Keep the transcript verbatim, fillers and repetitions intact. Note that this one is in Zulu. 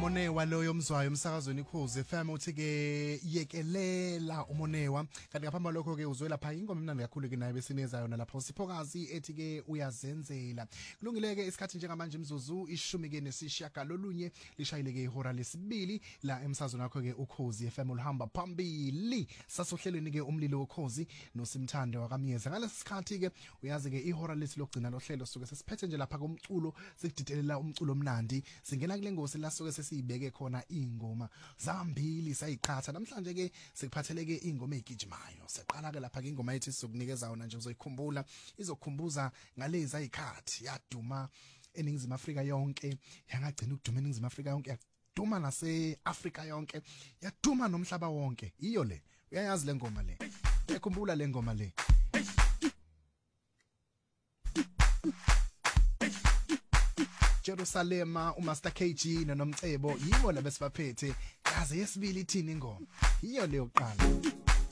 umonewa loyo mzwayo umsakazweni Ukhozi F M uthi ke yekelela umonewa kanti ngaphambi lokho ke uzwe lapha ingoma emnandi kakhulu ke naye besinezayo nalapho siphokazi ethi ke uyazenzela kulungile ke isikhathi njengamanje imzuzu ishumi ke nesishaka lolunye lishayile ke ihora lesibili la emsazweni wakho ke Ukhozi F M ulihamba phambili sasohlelweni ke umlilo Ukhozi nosimthande wakamyeza ngalesi sikhathi ke uyazi ke ihora lesi lokugcina lohlelo suke sesiphethe nje lapha komculo sikudidelela umculo omnandi singena kule ngosi la suke sesibeke khona ingoma zambili sayiqhatha namhlanje ke sikuphatheleke ingoma egijimayo seqala ke lapha ke ingoma ethi sokunikeza yona nje uzoyikhumbula izokukhumbuza ngalezi ayikhathi yaduma eningizimu Afrika yonke yangagcina ukuduma eningizimu Afrika yonke yaduma nase Afrika yonke yaduma nomhlaba wonke iyo le uyayazi le ngoma le uyakhumbula le ngoma le Jerusalema uMaster K G noNomcebo yibo labesibaphethe kaze yesibili ithini ingoma iyo leyo qala